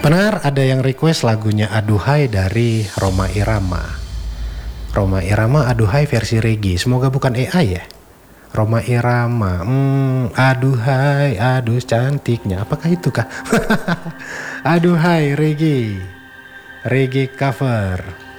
Benar, ada yang request lagunya Aduhai dari Roma Irama. Roma Irama Aduhai versi reggae. Semoga bukan AI ya. Roma Irama, aduhai, aduh cantiknya. Apakah itu kah? Aduhai reggae, reggae cover.